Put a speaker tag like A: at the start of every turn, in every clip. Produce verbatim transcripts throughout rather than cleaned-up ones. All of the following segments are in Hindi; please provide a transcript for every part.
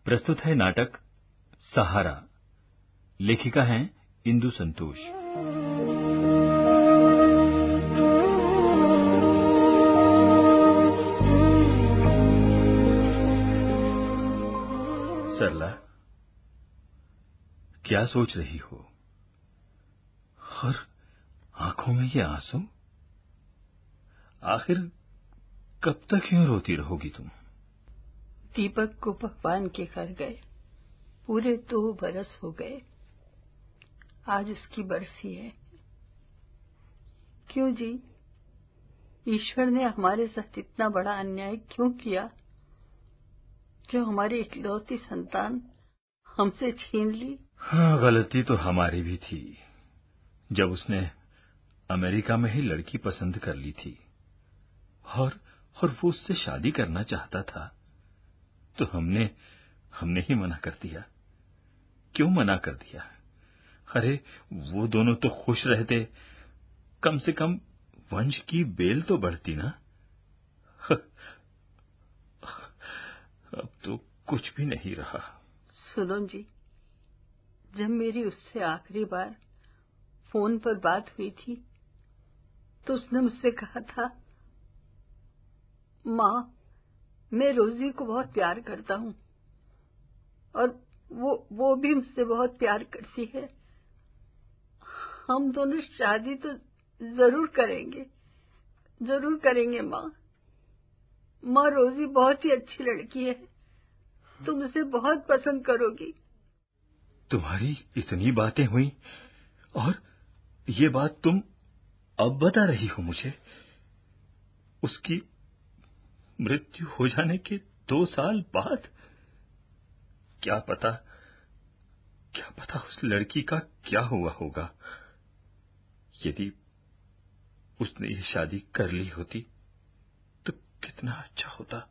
A: प्रस्तुत है नाटक सहारा। लेखिका हैं इंदु संतोष। सरला, क्या सोच रही हो? और आंखों में ये आंसू? आखिर कब तक यूं रोती रहोगी तुम?
B: दीपक को भगवान के घर गए पूरे दो बरस हो गए। आज उसकी बरसी है। क्यों जी, ईश्वर ने हमारे साथ इतना बड़ा अन्याय क्यों किया, जो हमारी इकलौती संतान हमसे छीन ली?
A: हाँ, गलती तो हमारी भी थी जब उसने अमेरिका में ही लड़की पसंद कर ली थी और और वो उससे शादी करना चाहता था, तो हमने हमने ही मना कर दिया। क्यों मना कर दिया? अरे, वो दोनों तो खुश रहते, कम से कम वंश की बेल तो बढ़ती ना। अब तो कुछ भी नहीं रहा।
B: सुनो जी, जब मेरी उससे आखिरी बार फोन पर बात हुई थी तो उसने मुझसे कहा था, माँ, मैं रोजी को बहुत प्यार करता हूँ और वो वो भी मुझसे बहुत प्यार करती है। हम दोनों शादी तो जरूर करेंगे, जरूर करेंगे माँ। माँ, रोजी बहुत ही अच्छी लड़की है, तुम उसे बहुत पसंद करोगी।
A: तुम्हारी इतनी बातें हुई और ये बात तुम अब बता रही हो मुझे? उसकी मृत्यु हो जाने के दो साल बाद? क्या पता, क्या पता उस लड़की का क्या हुआ होगा। यदि उसने ये शादी कर ली होती तो कितना अच्छा होता।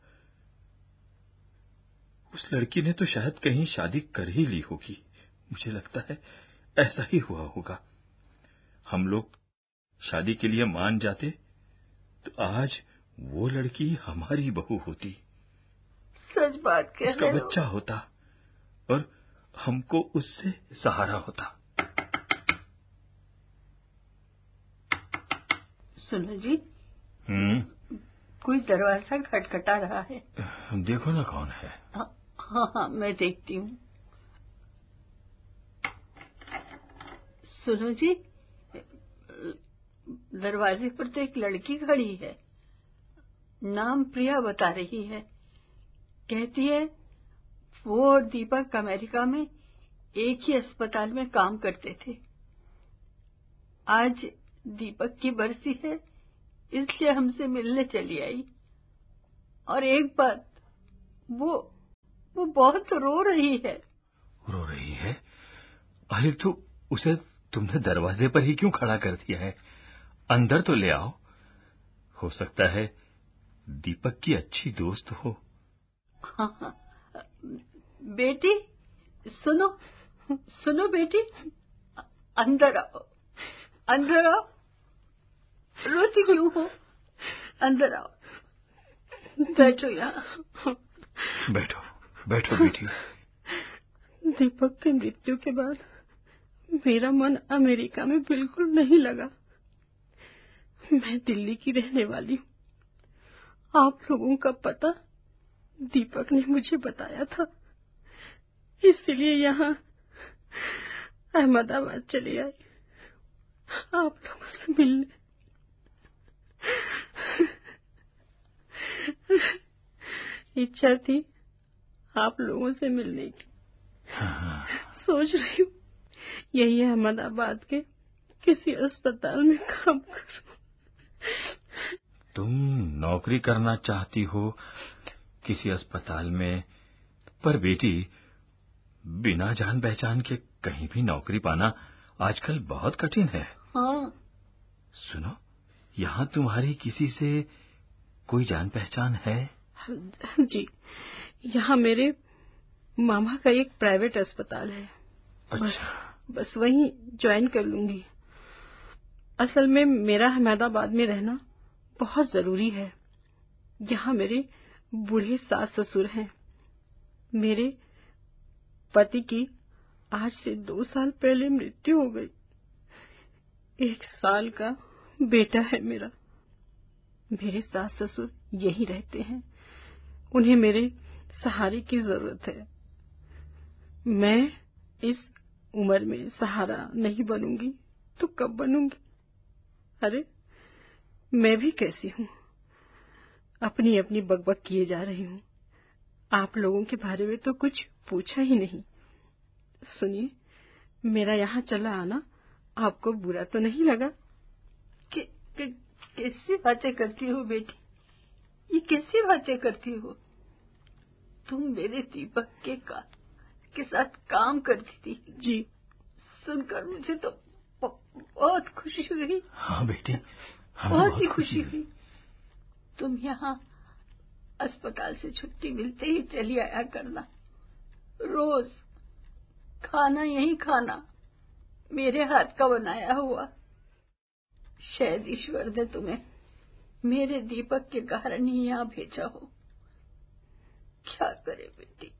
A: उस लड़की ने तो शायद कहीं शादी कर ही ली होगी। मुझे लगता है ऐसा ही हुआ होगा। हम लोग शादी के लिए मान जाते तो आज वो लड़की हमारी बहू होती।
B: सच बात कह रहे हो।
A: उसका बच्चा होता और हमको उससे सहारा होता।
B: सुनो जी।
A: हम्म
B: कोई दरवाजा खटखटा रहा है।
A: देखो ना कौन है।
B: हाँ हाँ, हाँ मैं देखती हूँ। सुनो जी, दरवाजे पर तो एक लड़की खड़ी है। नाम प्रिया बता रही है। कहती है वो और दीपक अमेरिका में एक ही अस्पताल में काम करते थे। आज दीपक की बरसी है, इसलिए हमसे मिलने चली आई। और एक बात, वो वो बहुत रो रही है।
A: रो रही है? अरे तो उसे तुमने दरवाजे पर ही क्यों खड़ा कर दिया है? अंदर तो ले आओ। हो सकता है दीपक की अच्छी दोस्त हो।
B: हाँ हाँ, बेटी सुनो, सुनो बेटी, अंदर आओ, अंदर आओ। रोती क्यों हो? अंदर आओ, बैठो यहाँ।
A: बैठो बैठो बेटी।
C: दीपक की मृत्यु के बाद मेरा मन अमेरिका में बिल्कुल नहीं लगा। मैं दिल्ली की रहने वाली हूँ। आप लोगों का पता दीपक ने मुझे बताया था, इसलिए यहाँ अहमदाबाद चली आई आप लोगों से मिलने। इच्छा थी आप लोगों से मिलने की।
A: हाँ।
C: सोच रही हूँ यही अहमदाबाद के किसी अस्पताल में काम करूं।
A: तुम नौकरी करना चाहती हो किसी अस्पताल में, पर बेटी बिना जान पहचान के कहीं भी नौकरी पाना आजकल बहुत कठिन है।
B: हाँ।
A: सुनो, यहाँ तुम्हारी किसी से कोई जान पहचान है?
C: जी, यहाँ मेरे मामा का एक प्राइवेट अस्पताल है।
A: अच्छा।
C: बस, बस वहीं ज्वाइन कर लूंगी। असल में मेरा अहमदाबाद में रहना बहुत जरूरी है। यहाँ मेरे बूढ़े सास ससुर हैं। मेरे पति की आज से दो साल पहले मृत्यु हो गई। एक साल का बेटा है मेरा। मेरे सास ससुर यहीं रहते हैं। उन्हें मेरे सहारे की जरूरत है। मैं इस उम्र में सहारा नहीं बनूंगी तो कब बनूंगी? अरे मैं भी कैसी हूँ, अपनी अपनी बकबक किए जा रही हूँ। आप लोगों के बारे में तो कुछ पूछा ही नहीं। सुनिए, मेरा यहाँ चला आना आपको बुरा तो नहीं लगा?
B: कि, कि, कैसी बातें करती हो बेटी? ये कैसी बातें करती हो? तुम मेरे दीपक के का, के साथ काम करती थी।
C: जी।
B: सुनकर मुझे तो बहुत खुशी हुई।
A: हाँ बेटी,
B: बहुत ही खुशी हुई। तुम यहाँ अस्पताल से छुट्टी मिलते ही चली आया करना। रोज खाना यही खाना, मेरे हाथ का बनाया हुआ। शायद ईश्वर ने तुम्हें मेरे दीपक के कारण ही यहाँ भेजा हो। क्या करे बेटी,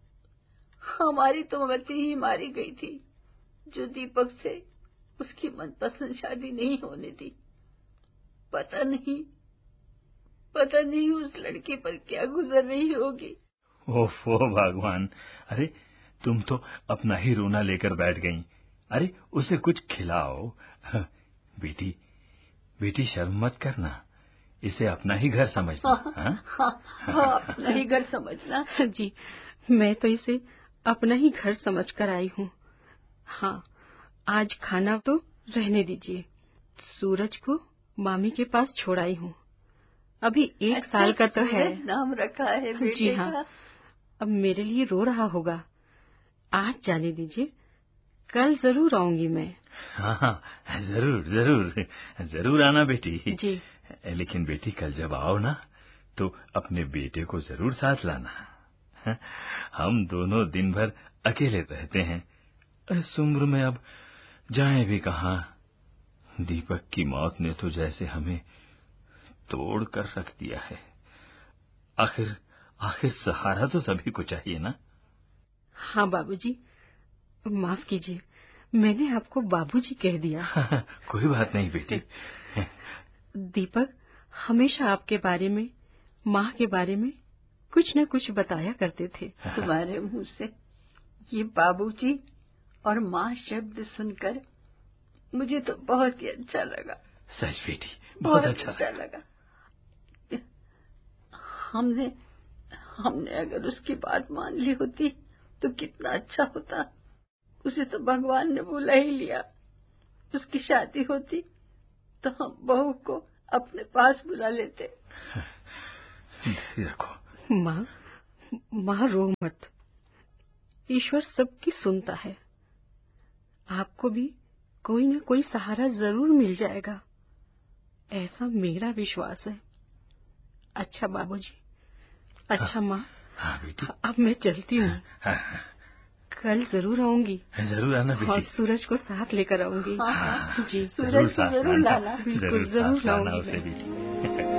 B: हमारी तो मति ही मारी गई थी जो दीपक से उसकी मनपसंद शादी नहीं होने दी। पता नहीं पता नहीं उस लड़के पर क्या गुजर रही होगी।
A: ओफो भगवान, अरे तुम तो अपना ही रोना लेकर बैठ गईं। अरे उसे कुछ खिलाओ। बेटी बेटी शर्म मत करना, इसे अपना ही घर समझना।
B: हाँ, हाँ, हाँ, हाँ, अपना ही घर समझना।
C: जी, मैं तो इसे अपना ही घर समझकर आई हूँ। हाँ, आज खाना तो रहने दीजिए। सूरज को मामी के पास छोड़ आई हूँ। अभी एक अच्छा, साल का तो है।
B: नाम रखा है बेटे
C: जी हाँ,
B: का।
C: अब मेरे लिए रो रहा होगा। आज जाने दीजिए, कल जरूर आऊंगी मैं।
A: हाँ हाँ, जरूर जरूर जरूर आना बेटी।
C: जी।
A: लेकिन बेटी कल जब आओ ना तो अपने बेटे को जरूर साथ लाना। हम दोनों दिन भर अकेले रहते हैं। इस उम्र में अब जाएं भी कहाँ। दीपक की मौत ने तो जैसे हमें तोड़ कर रख दिया है। आखिर आखिर सहारा तो सभी को चाहिए ना।
C: हाँ बाबूजी, माफ कीजिए, मैंने आपको बाबूजी कह दिया।
A: कोई बात नहीं बेटी।
C: दीपक हमेशा आपके बारे में, माँ के बारे में कुछ न कुछ बताया करते थे।
B: तुम्हारे मुंह से ये बाबूजी और माँ शब्द सुनकर मुझे तो बहुत ही अच्छा लगा।
A: सच बेटी,
B: बहुत,
A: बहुत
B: अच्छा, अच्छा लगा। हमने हमने अगर उसकी बात मान ली होती तो कितना अच्छा होता। उसे तो भगवान ने बुला ही लिया। उसकी शादी होती तो हम बहू को अपने पास बुला लेते।
A: रखो।
C: माँ, माँ रो मत। ईश्वर सबकी सुनता है। आपको भी कोई न कोई सहारा जरूर मिल जाएगा, ऐसा मेरा विश्वास है। अच्छा बाबूजी, अच्छा माँ।
A: हाँ बेटी,
C: अब मैं चलती हूँ।
A: हाँ, हाँ,
C: कल जरूर आऊंगी।
A: जरूर आना बेटी।
C: और सूरज को साथ लेकर आऊंगी।
B: हाँ, हाँ,
C: जी,
B: सूरज को जरूर लाना।
C: बिल्कुल जरूर लाऊंगी।